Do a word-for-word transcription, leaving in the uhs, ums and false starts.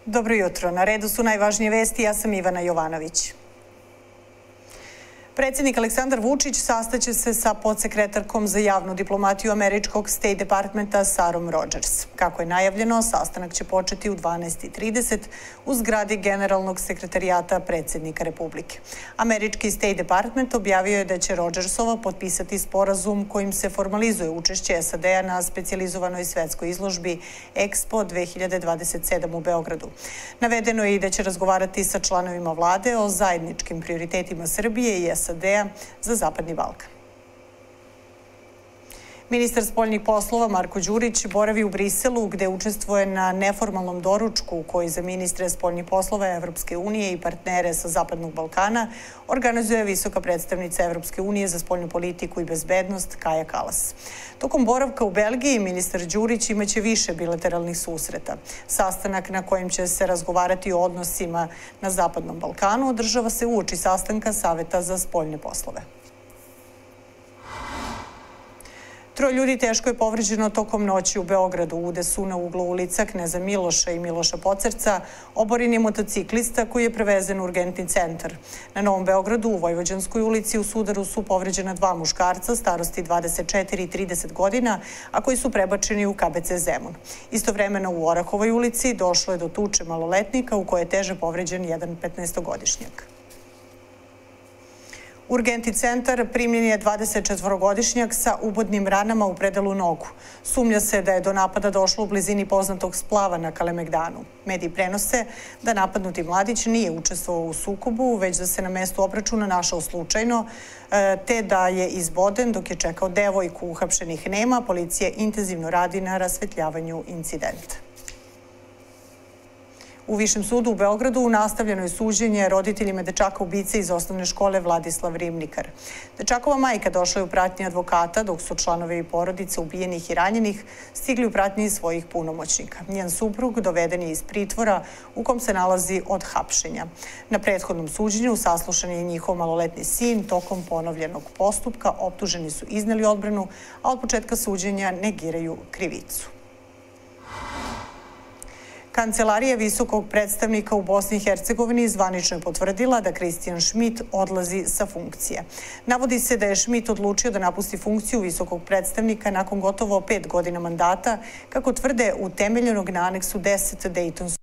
Dobro jutro. Na redu su najvažnije vesti. Ja sam Ivana Jovanović. Predsjednik Aleksandar Vučić sastaće se sa podsekretarkom za javnu diplomatiju američkog State Departmenta Sarom Rogers. Kako je najavljeno, sastanak će početi u dvanaest i trideset u zgradi Generalnog sekretarijata predsjednika Republike. Američki State Department objavio je da će Rogersova potpisati sporazum kojim se formalizuje učešće S A D-a na specijalizovanoj svetskoj izložbi Expo dve hiljade dvadeset sedam u Beogradu. Navedeno je i da će razgovarati sa članovima vlade o zajedničkim prioritetima Srbije i S A D-a za Zapadni Balkan. Ministar spoljnih poslova Marko Đurić boravi u Briselu gde učestvuje na neformalnom doručku koji za ministre spoljnih poslova Evropske unije i partnere sa Zapadnog Balkana organizuje visoka predstavnica Evropske unije za spoljnu politiku i bezbednost Kaja Kalas. Tokom boravka u Belgiji ministar Đurić imaće više bilateralnih susreta. Sastanak na kojem će se razgovarati o odnosima na Zapadnom Balkanu održava se uoči sastanka Saveta za spoljne poslove. Troje ljudi teško je povređeno tokom noći u Beogradu. U udesu na uglu ulica Kneza Miloša i Miloša Pocerca oboren je motociklista koji je prevezen u urgentni centar. Na Novom Beogradu u Vojvođanskoj ulici u sudaru su povređena dva muškarca starosti dvadeset četiri i trideset godina, a koji su prebačeni u K B C Zemun. Istovremeno u Orahovoj ulici došlo je do tuče maloletnika u kojoj je teže povređen jedan petnaestogodišnjak. U urgentni centar primljen je dvadesetčetvorogodišnjak sa ubodnim ranama u predelu nogu. Sumnja se da je do napada došlo u blizini poznatog splava na Kalemegdanu. Mediji prenose da napadnuti mladić nije učestvovao u sukobu, već da se na mestu obračuna našao slučajno, te da je izboden dok je čekao devojku. Uhapšenih nema, policija intenzivno radi na rasvetljavanju incidenta. U Višem sudu u Beogradu nastavljeno je suđenje roditeljima dečaka ubice iz osnovne škole Vladislav Ribnikar. Dečakova majka došla je u pratnji advokata, dok su članovi porodice ubijenih i ranjenih stigli u pratnji svojih punomoćnika. Njen suprug doveden je iz pritvora u kom se nalazi od hapšenja. Na prethodnom suđenju saslušan je njihov maloletni sin. Tokom ponovljenog postupka optuženi su izneli odbranu, a od početka suđenja negiraju krivicu. Kancelarija visokog predstavnika u Bosni i Hercegovini zvanično je potvrdila da Kristijan Šmit odlazi sa funkcije. Navodi se da je Šmit odlučio da napusti funkciju visokog predstavnika nakon gotovo pet godina mandata, kako tvrde utemeljenog na aneksu deset Dejtonskog